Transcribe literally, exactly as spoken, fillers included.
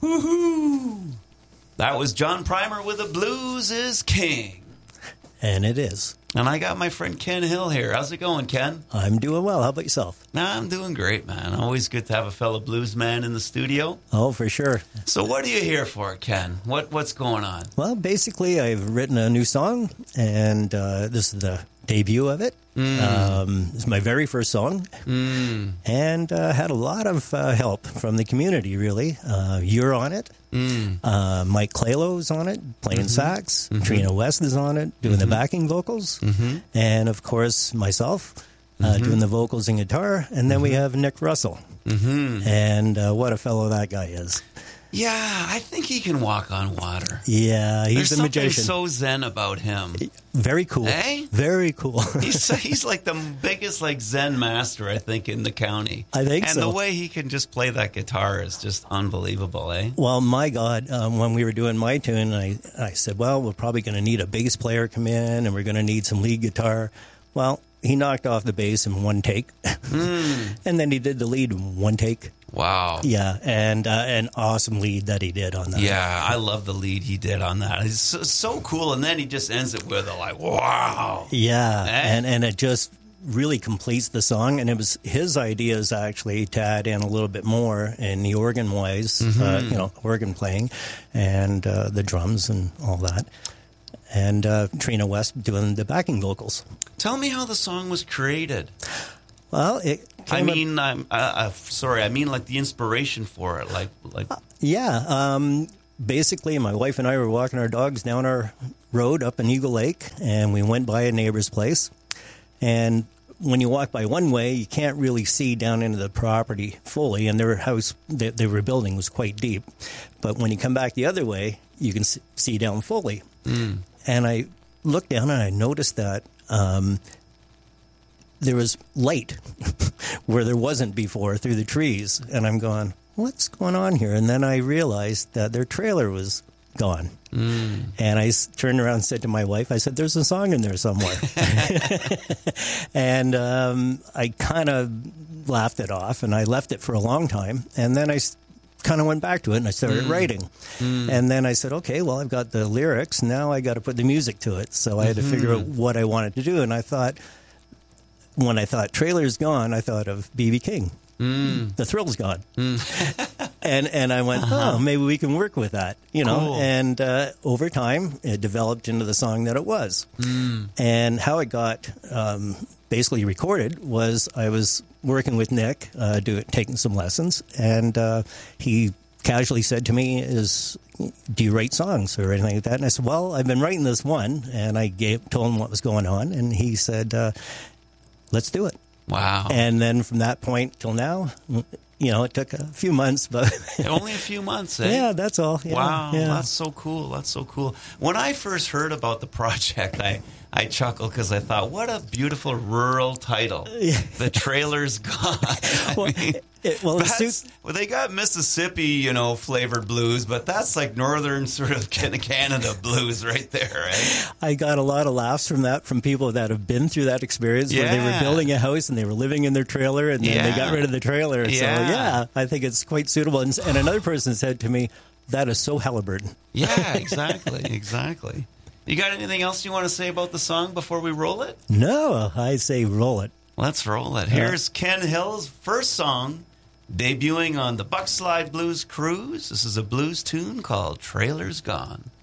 Woohoo! That was John Primer with The Blues is King. And it is. And I got my friend Ken Hill here. How's it going, Ken? I'm doing well. How about yourself? Nah, I'm doing great, man. Always good to have a fellow blues man in the studio. Oh, for sure. So what are you here for, Ken? What What's going on? Well, basically, I've written a new song, and uh, this is the debut of it. Mm. Um, it's my very first song, mm. and uh, had a lot of uh, help from the community, really. Uh, you're on it. Mm. Uh, Mike Clalo's on it, playing mm-hmm. sax. Mm-hmm. Trina West is on it, doing mm-hmm. the backing vocals. Mm-hmm. And, of course, myself, uh, mm-hmm. doing the vocals and guitar. And then mm-hmm. we have Nick Russell. Mm-hmm. And uh, what a fellow that guy is. Yeah, I think he can walk on water. Yeah, he's There's a magician. There's something so zen about him. Very cool. Eh? Very cool. he's he's like the biggest like zen master, I think, in the county. I think and so. And the way he can just play that guitar is just unbelievable, eh? Well, my God, um, when we were doing my tune, I, I said, well, we're probably going to need a bass player come in, and we're going to need some lead guitar. Well, he knocked off the bass in one take, mm. and then he did the lead in one take. Wow. Yeah, and uh, an awesome lead that he did on that. Yeah, I love the lead he did on that. It's so, so cool, and then he just ends it with a like, wow. Yeah, eh? and, and it just really completes the song, and it was his ideas actually to add in a little bit more in the organ-wise, mm-hmm. uh, you know, organ playing, and uh, the drums and all that. And uh, Trina West doing the backing vocals. Tell me how the song was created. Well, it I mean, up, I'm uh, uh, sorry. I mean, like the inspiration for it, like, like. Uh, yeah. Um, basically, my wife and I were walking our dogs down our road up in Eagle Lake, and we went by a neighbor's place. And when you walk by one way, you can't really see down into the property fully, and their house that they were building was quite deep. But when you come back the other way, you can see down fully. Mm. And I looked down and I noticed that. Um, There was light where there wasn't before through the trees. And I'm going, what's going on here? And then I realized that their trailer was gone. Mm. And I turned around and said to my wife, I said, there's a song in there somewhere. And um, I kind of laughed it off, and I left it for a long time. And then I kind of went back to it, and I started mm. writing. Mm. And then I said, okay, well, I've got the lyrics. Now I got to put the music to it. So I had to mm-hmm. figure out what I wanted to do. And I thought... When I thought trailer's gone, I thought of B B King. Mm. The Thrill's gone. Mm. and and I went, uh-huh. oh, maybe we can work with that, you know. Cool. And uh, over time, it developed into the song that it was. Mm. And how it got um, basically recorded was I was working with Nick, uh, doing taking some lessons, and uh, he casually said to me, "Is do you write songs or anything like that?" And I said, "Well, I've been writing this one," and I gave told him what was going on, and he said. Uh, Let's do it. Wow. And then from that point till now, you know, it took a few months, but... Only a few months, eh? Yeah, that's all. Yeah, wow, yeah. That's so cool. That's so cool. When I first heard about the project, I, I chuckled because I thought, what a beautiful rural title. Yeah. The Trailer's Gone. well, mean, it, well, that's, well, they got Mississippi, you know, flavored blues, but that's like northern sort of Canada blues right there, right? I got a lot of laughs from that from people that have been through that experience yeah. where they were building a house and they were living in their trailer and then yeah. they got rid of the trailer. Yeah. So, yeah, I think it's quite suitable. And, and another person said to me, that is so Halliburton. Yeah, exactly, exactly. You got anything else you want to say about the song before we roll it? No, I say roll it. Let's roll it. Here's Ken Hill's first song, debuting on the Buckslide Blues Cruise. This is a blues tune called Trailer's Gone.